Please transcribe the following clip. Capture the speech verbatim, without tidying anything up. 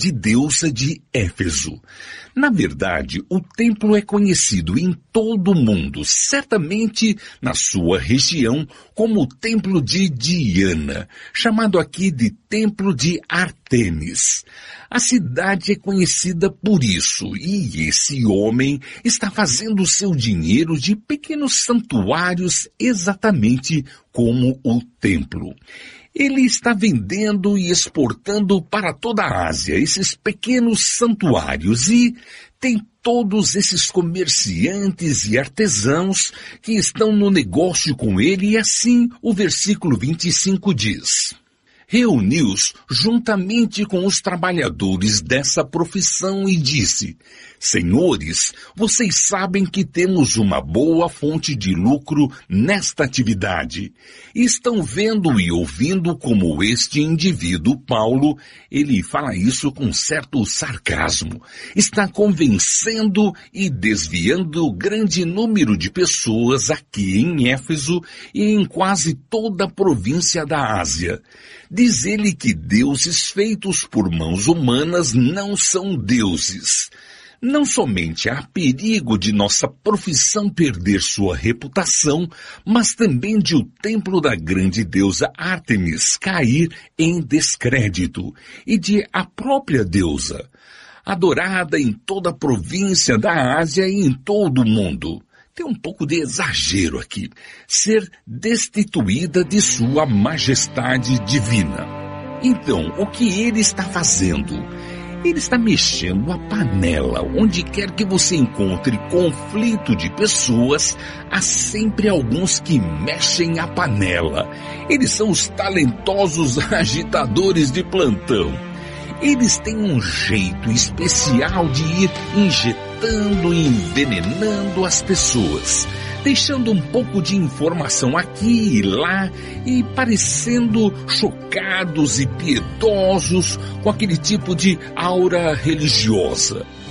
grande deusa de Éfeso. Na verdade, o templo é conhecido em todo o mundo, certamente na sua região, como o templo de Diana, chamado aqui de Templo de Ártemis. A cidade é conhecida por isso, e esse homem está fazendo seu dinheiro de pequenos santuários exatamente como o templo. Ele está vendendo e exportando para toda a Ásia esses pequenos santuários e tem todos esses comerciantes e artesãos que estão no negócio com ele, e assim o versículo vinte e cinco diz: reuniu-os juntamente com os trabalhadores dessa profissão e disse: senhores, vocês sabem que temos uma boa fonte de lucro nesta atividade. E estão vendo e ouvindo como este indivíduo, Paulo, ele fala isso com certo sarcasmo, está convencendo e desviando grande número de pessoas aqui em Éfeso e em quase toda a província da Ásia. Diz ele que deuses feitos por mãos humanas não são deuses. Não somente há perigo de nossa profissão perder sua reputação, mas também de o templo da grande deusa Ártemis cair em descrédito, e de a própria deusa, adorada em toda a província da Ásia e em todo o mundo. Tem um pouco de exagero aqui, ser destituída de sua majestade divina. Então, o que ele está fazendo? Ele está mexendo a panela. Onde quer que você encontre conflito de pessoas, há sempre alguns que mexem a panela. Eles são os talentosos agitadores de plantão. Eles têm um jeito especial de ir injetando e envenenando as pessoas, deixando um pouco de informação aqui e lá e parecendo chocados e piedosos com aquele tipo de aura religiosa.